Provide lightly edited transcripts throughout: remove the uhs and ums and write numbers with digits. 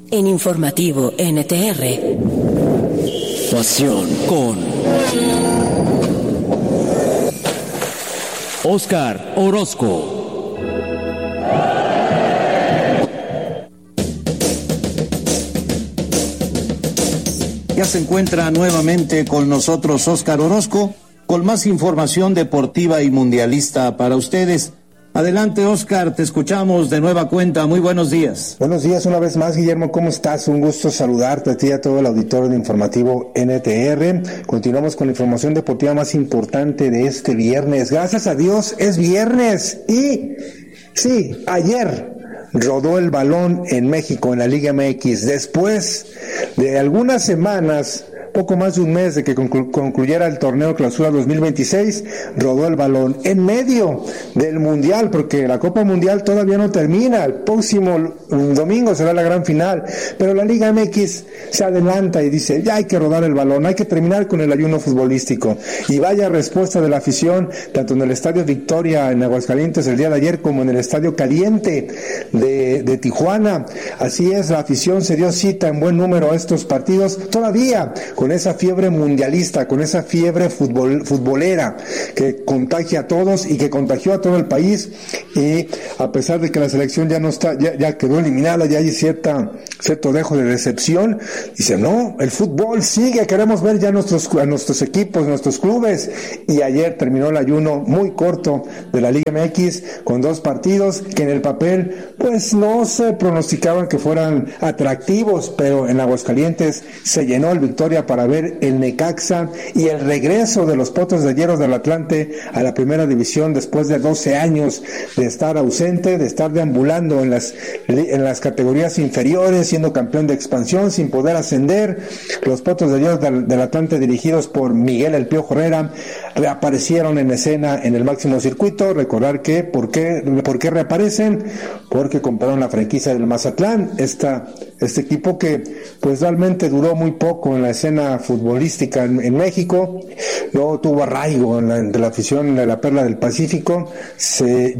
En Informativo NTR. Pasión con Óscar Orozco. Ya se encuentra nuevamente con nosotros Óscar Orozco con más información deportiva y mundialista para ustedes. Adelante, Óscar, te escuchamos de nueva cuenta. Muy buenos días. Buenos días una vez más, Guillermo. ¿Cómo estás? Un gusto saludarte a ti y a todo el auditorio de Informativo NTR. Continuamos con la información deportiva más importante de este viernes. Gracias a Dios, es viernes. Y sí, ayer rodó el balón en México, en la Liga MX. Después de algunas semanas, poco más de un mes de que concluyera el torneo Clausura 2026, rodó el balón en medio del Mundial, porque la Copa Mundial todavía no termina. El próximo domingo será la gran final, pero la Liga MX se adelanta y dice, ya hay que rodar el balón, hay que terminar con el ayuno futbolístico. Y vaya respuesta de la afición, tanto en el Estadio Victoria en Aguascalientes el día de ayer, como en el Estadio Caliente de Tijuana. Así es, la afición se dio cita en buen número a estos partidos, todavía con esa fiebre mundialista, con esa fiebre futbolera que contagia a todos y que contagió a todo el país. Y a pesar de que la selección ya no está, ya quedó eliminada, ya hay cierto dejo de decepción, dice, no, el fútbol sigue, queremos ver ya a nuestros equipos, nuestros clubes. Y ayer terminó el ayuno muy corto de la Liga MX con 2 partidos que en el papel pues no se pronosticaban que fueran atractivos, pero en Aguascalientes se llenó el Victoria para ver el Necaxa y el regreso de los Potros de Hierro del Atlante a la primera división después de 12 años de estar ausente, de estar deambulando en las categorías inferiores, siendo campeón de expansión sin poder ascender. Los Potros de Hierro del Atlante, dirigidos por Miguel El Piojo Herrera, reaparecieron en escena en el máximo circuito. Recordar que ¿por qué reaparecen? Porque compraron la franquicia del Mazatlán, este equipo que pues realmente duró muy poco en la escena futbolística en México, no tuvo arraigo entre la afición de la Perla del Pacífico, se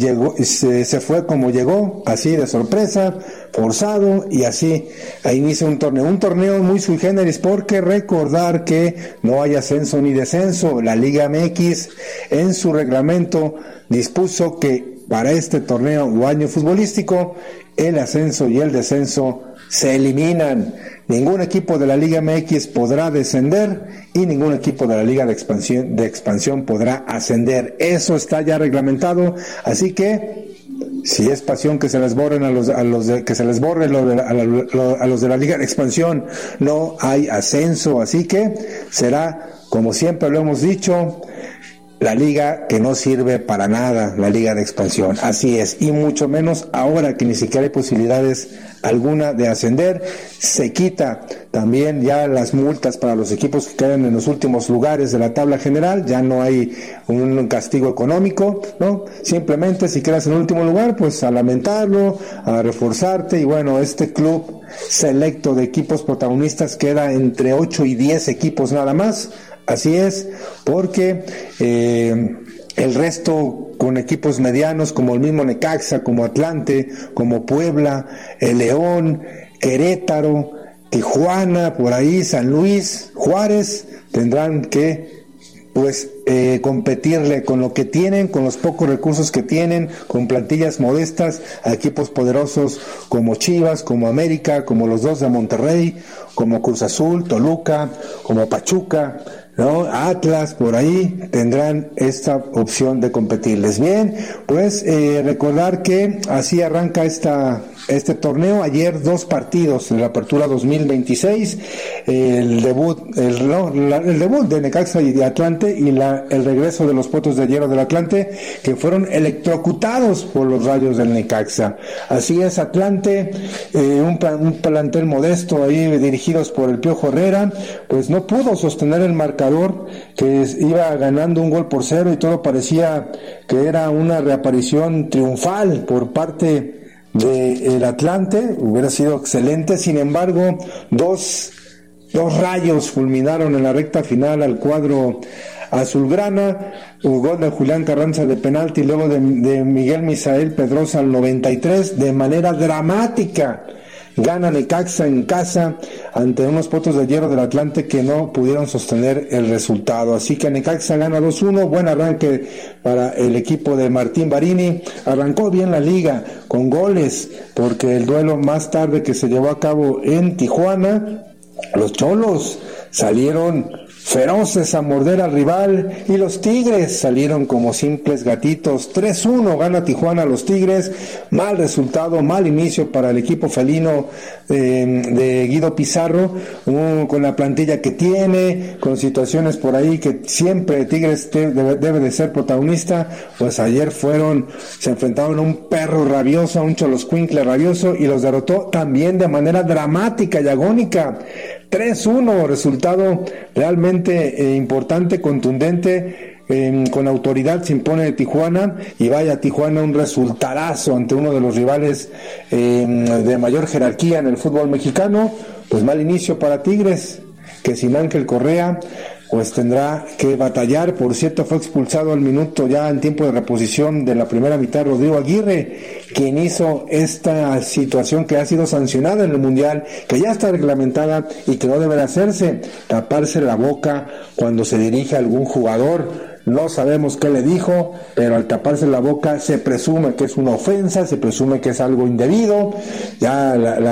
fue como llegó, así de sorpresa, forzado, y así ahí inicia un torneo muy sui generis, porque recordar que no hay ascenso ni descenso. La Liga MX en su reglamento dispuso que para este torneo o año futbolístico el ascenso y el descenso se eliminan. Ningún equipo de la Liga MX podrá descender y ningún equipo de la Liga de expansión podrá ascender. Eso está ya reglamentado, así que si es pasión que se les borren a los de la Liga de Expansión, no hay ascenso, así que será, como siempre lo hemos dicho, la liga que no sirve para nada, la Liga de Expansión. Así es, y mucho menos ahora que ni siquiera hay posibilidades alguna de ascender. Se quita también ya las multas para los equipos que quedan en los últimos lugares de la tabla general. Ya no hay un castigo económico, ¿no? Simplemente si quedas en el último lugar, pues a lamentarlo, a reforzarte. Y bueno, este club selecto de equipos protagonistas queda entre 8 y 10 equipos nada más. Así es, porque el resto con equipos medianos como el mismo Necaxa, como Atlante, como Puebla, el León, Querétaro, Tijuana, por ahí San Luis, Juárez, tendrán que competirle con lo que tienen, con los pocos recursos que tienen, con plantillas modestas, a equipos poderosos como Chivas, como América, como los 2 de Monterrey, como Cruz Azul, Toluca, como Pachuca, ¿no? Atlas, por ahí tendrán esta opción de competirles. Bien, pues recordar que así arranca este torneo. Ayer 2 partidos de la Apertura 2026, el debut de Necaxa y de Atlante, y el regreso de los Potros de Hierro del Atlante, que fueron electrocutados por los Rayos del Necaxa. Así es, Atlante, un plantel modesto ahí dirigidos por el Piojo Herrera, pues no pudo sostener el marcador, que iba ganando 1-0, y todo parecía que era una reaparición triunfal por parte del Atlante. Hubiera sido excelente. Sin embargo, dos rayos fulminaron en la recta final al cuadro azulgrana. Un gol de Julián Carranza de penalti, y luego de Miguel Misael Pedrosa al 93, de manera dramática. Gana Necaxa en casa ante unos Potros de Hierro del Atlante que no pudieron sostener el resultado. Así que Necaxa gana 2-1, buen arranque para el equipo de Martín Barini. Arrancó bien la liga con goles, porque el duelo más tarde que se llevó a cabo en Tijuana, los Cholos salieron feroces a morder al rival y los Tigres salieron como simples gatitos. 3-1 gana Tijuana a los Tigres. Mal resultado, mal inicio para el equipo felino de Guido Pizarro, con la plantilla que tiene, con situaciones por ahí que siempre Tigres debe de ser protagonista. Pues ayer se enfrentaron a un perro rabioso, a un Choloscuincle rabioso, y los derrotó también de manera dramática y agónica. 3-1, resultado realmente importante, contundente, con autoridad se impone Tijuana, y vaya Tijuana, un resultadazo ante uno de los rivales de mayor jerarquía en el fútbol mexicano. Pues mal inicio para Tigres, que sin Ángel Correa pues tendrá que batallar. Por cierto, fue expulsado al minuto ya en tiempo de reposición de la primera mitad Rodrigo Aguirre, quien hizo esta situación que ha sido sancionada en el Mundial, que ya está reglamentada y que no debe de hacerse, taparse la boca cuando se dirige a algún jugador. No sabemos qué le dijo, pero al taparse la boca se presume que es una ofensa, se presume que es algo indebido. Ya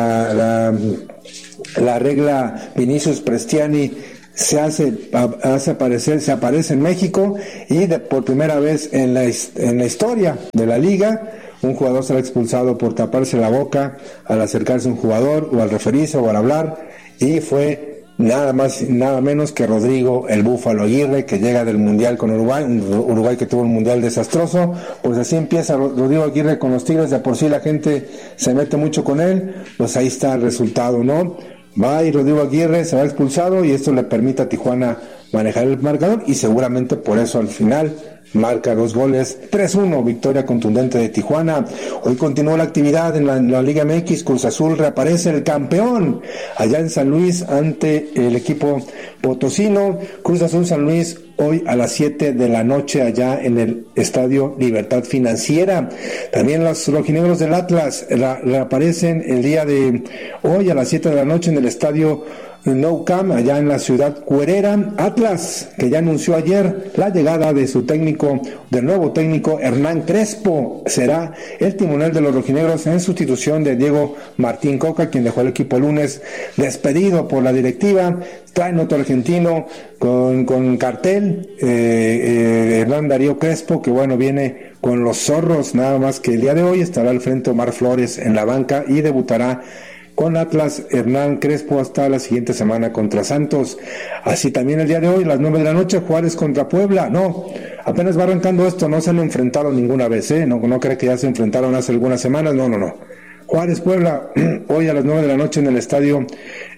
la regla Vinicius Prestiani se aparece en México, y por primera vez en la historia de la liga, un jugador será expulsado por taparse la boca al acercarse a un jugador o al referirse o al hablar, y fue nada más y nada menos que Rodrigo el Búfalo Aguirre, que llega del Mundial con Uruguay, un Uruguay que tuvo un Mundial desastroso. Pues así empieza Rodrigo Aguirre con los Tigres. De por sí la gente se mete mucho con él, pues ahí está el resultado, ¿no? Va y Rodrigo Aguirre se va expulsado, y esto le permite a Tijuana manejar el marcador, y seguramente por eso al final marca 2 goles. 3-1, victoria contundente de Tijuana. Hoy continúa la actividad en la Liga MX. Cruz Azul reaparece el campeón allá en San Luis ante el equipo potosino. Cruz Azul San Luis hoy a las 7 de la noche allá en el Estadio Libertad Financiera. También los rojinegros del Atlas reaparecen el día de hoy a las 7 de la noche en el Estadio Nou Camp, allá en la ciudad cuerera. Atlas, que ya anunció ayer la llegada de del nuevo técnico Hernán Crespo, será el timonel de los rojinegros en sustitución de Diego Martín Coca, quien dejó el equipo el lunes despedido por la directiva. Traen otro argentino con cartel, Hernán Darío Crespo, que bueno, viene con los zorros, nada más que el día de hoy estará al frente Omar Flores en la banca, y debutará con Atlas Hernán Crespo hasta la siguiente semana contra Santos. Así también el día de hoy, a las 9 de la noche, Juárez contra Puebla. No, apenas va arrancando esto, no se han enfrentado ninguna vez, no cree que ya se enfrentaron hace algunas semanas, no. Juárez Puebla, hoy a las 9 de la noche en el estadio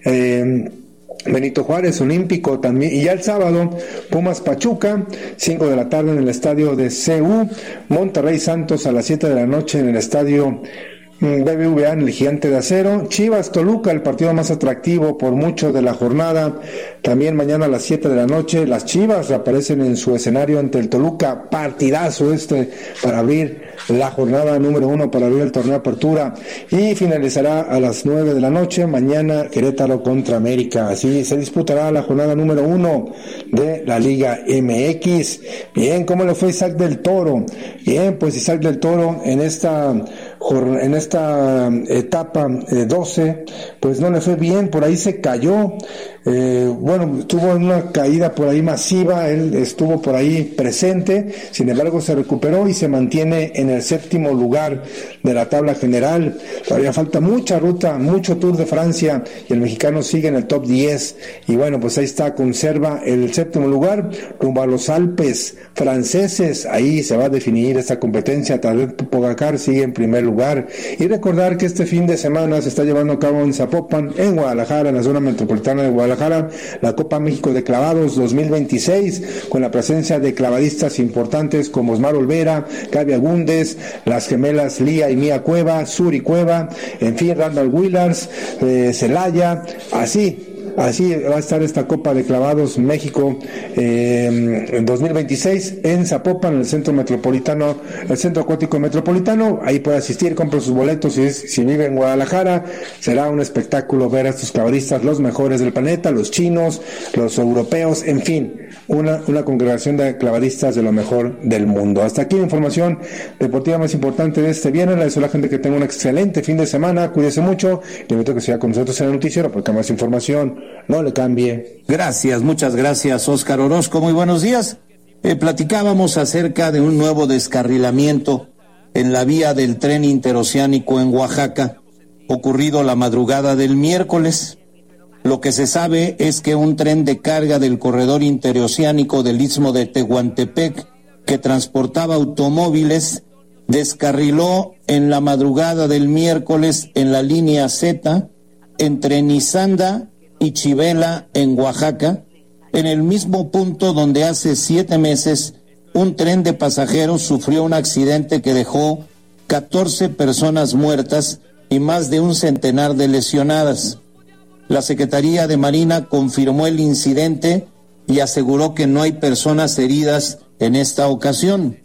Benito Juárez Olímpico también. Y ya el sábado, Pumas Pachuca, 5 de la tarde en el estadio de CU. Monterrey Santos a las 7 de la noche en el estadio BBVA en el Gigante de Acero. Chivas Toluca, el partido más atractivo por mucho de la jornada. También mañana a las 7 de la noche las Chivas reaparecen en su escenario ante el Toluca. Partidazo para abrir la jornada número 1, para abrir el torneo Apertura, y finalizará a las 9 de la noche mañana Querétaro contra América. Así se disputará la jornada número 1 de la Liga MX. Bien, ¿cómo le fue Isaac del Toro? Bien, pues Isaac del Toro en esta etapa 12, pues no le fue bien, por ahí se cayó. Tuvo una caída por ahí masiva, él estuvo por ahí presente, sin embargo se recuperó y se mantiene en el 7º lugar de la tabla general. Todavía falta mucha ruta, mucho Tour de Francia, y el mexicano sigue en el top 10, y bueno, pues ahí está, conserva el 7º lugar, rumbo a los Alpes franceses. Ahí se va a definir esta competencia. Tadej Pogacar sigue en primer lugar, y recordar que este fin de semana se está llevando a cabo en Zapopan, en Guadalajara, en la zona metropolitana de Guadalajara, la Copa México de Clavados 2026, con la presencia de clavadistas importantes como Osmar Olvera, Gaby Agúndez, las gemelas Lía y Mía Cueva, Suri Cueva, en fin, Randall Willars, Celaya, así así va a estar esta Copa de Clavados México en 2026 en Zapopan, en el Centro Metropolitano, el Centro Acuático Metropolitano. Ahí puede asistir, compre sus boletos si vive en Guadalajara. Será un espectáculo ver a estos clavadistas, los mejores del planeta, los chinos, los europeos, en fin, una congregación de clavadistas de lo mejor del mundo. Hasta aquí la información deportiva más importante de este viernes. Le deseo a la gente que tenga un excelente fin de semana, cuídese mucho, le invito a que siga con nosotros en el noticiero porque más información no le cambie. Gracias, muchas gracias, Óscar Orozco, muy buenos días. Platicábamos acerca de un nuevo descarrilamiento en la vía del tren interoceánico en Oaxaca, ocurrido la madrugada del miércoles. Lo que se sabe es que un tren de carga del corredor interoceánico del Istmo de Tehuantepec, que transportaba automóviles, descarriló en la madrugada del miércoles en la línea Z, entre Nizanda y Chivela, en Oaxaca, en el mismo punto donde hace 7 meses un tren de pasajeros sufrió un accidente que dejó 14 personas muertas y más de un centenar de lesionadas. La Secretaría de Marina confirmó el incidente y aseguró que no hay personas heridas en esta ocasión.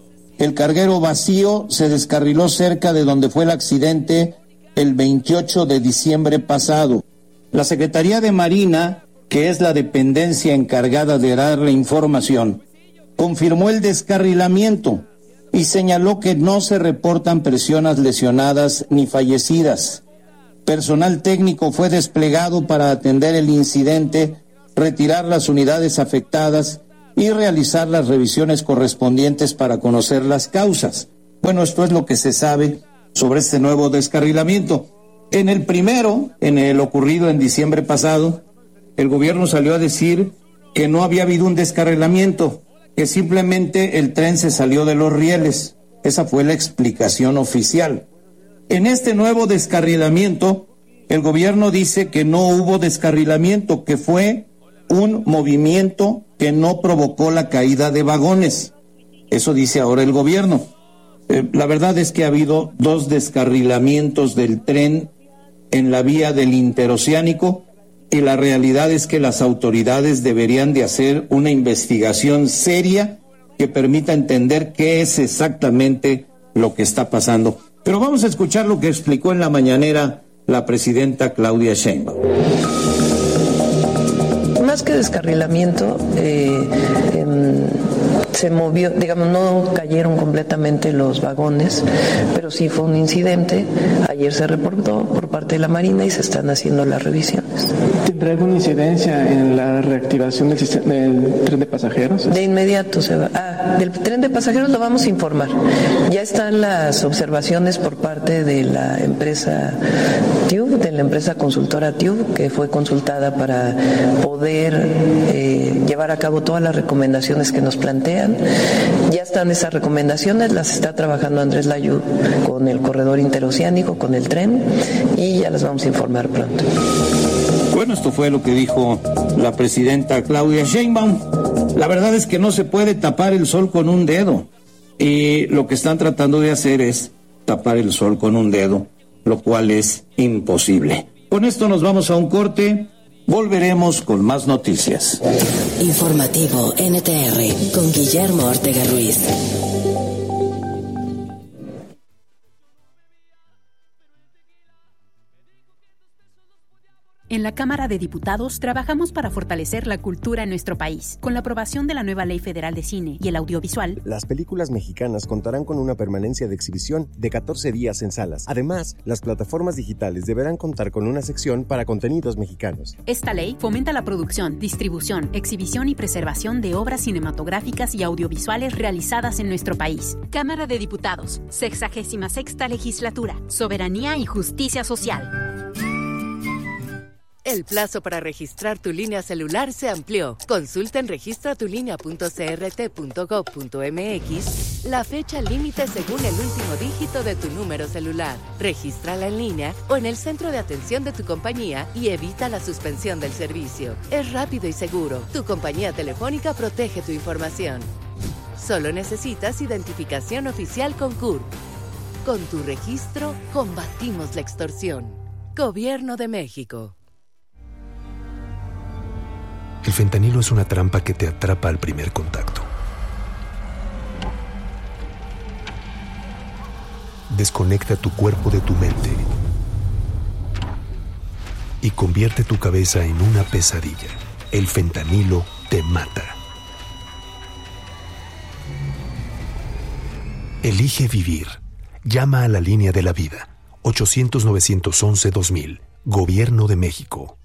El carguero vacío se descarriló cerca de donde fue el accidente el 28 de diciembre pasado. La Secretaría de Marina, que es la dependencia encargada de dar la información, confirmó el descarrilamiento y señaló que no se reportan personas lesionadas ni fallecidas. Personal técnico fue desplegado para atender el incidente, retirar las unidades afectadas y realizar las revisiones correspondientes para conocer las causas. Bueno, esto es lo que se sabe sobre este nuevo descarrilamiento. En el primero, en el ocurrido en diciembre pasado, el gobierno salió a decir que no había habido un descarrilamiento, que simplemente el tren se salió de los rieles. Esa fue la explicación oficial. En este nuevo descarrilamiento, el gobierno dice que no hubo descarrilamiento, que fue un movimiento que no provocó la caída de vagones. Eso dice ahora el gobierno. La verdad es que ha habido 2 descarrilamientos del tren en la vía del interoceánico y la realidad es que las autoridades deberían de hacer una investigación seria que permita entender qué es exactamente lo que está pasando. Pero vamos a escuchar lo que explicó en la mañanera la presidenta Claudia Sheinbaum. Más que descarrilamiento, se movió, digamos, no cayeron completamente los vagones, pero sí fue un incidente. Ayer se reportó por parte de la Marina y se están haciendo las revisiones. ¿Tendrá alguna incidencia en la reactivación del tren de pasajeros? De inmediato se va. Del tren de pasajeros lo vamos a informar. Ya están las observaciones por parte de la empresa TÜV, de la empresa consultora TÜV, que fue consultada para poder llevar a cabo todas las recomendaciones que nos plantean. Ya están esas recomendaciones, las está trabajando Andrés Layud con el corredor interoceánico, con el tren, y ya las vamos a informar pronto. Bueno, esto fue lo que dijo la presidenta Claudia Sheinbaum. La verdad es que no se puede tapar el sol con un dedo. Y lo que están tratando de hacer es tapar el sol con un dedo, lo cual es imposible. Con esto nos vamos a un corte. Volveremos con más noticias. Informativo NTR con Guillermo Ortega Ruiz. En la Cámara de Diputados trabajamos para fortalecer la cultura en nuestro país. Con la aprobación de la nueva Ley Federal de Cine y el Audiovisual, las películas mexicanas contarán con una permanencia de exhibición de 14 días en salas. Además, las plataformas digitales deberán contar con una sección para contenidos mexicanos. Esta ley fomenta la producción, distribución, exhibición y preservación de obras cinematográficas y audiovisuales realizadas en nuestro país. Cámara de Diputados, 66ª Legislatura, Soberanía y Justicia Social. El plazo para registrar tu línea celular se amplió. Consulta en registratulinea.crt.gov.mx la fecha límite según el último dígito de tu número celular. Regístrala en línea o en el centro de atención de tu compañía y evita la suspensión del servicio. Es rápido y seguro. Tu compañía telefónica protege tu información. Solo necesitas identificación oficial con CURP. Con tu registro, combatimos la extorsión. Gobierno de México. El fentanilo es una trampa que te atrapa al primer contacto. Desconecta tu cuerpo de tu mente y convierte tu cabeza en una pesadilla. El fentanilo te mata. Elige vivir. Llama a la línea de la vida. 800-911-2000. Gobierno de México.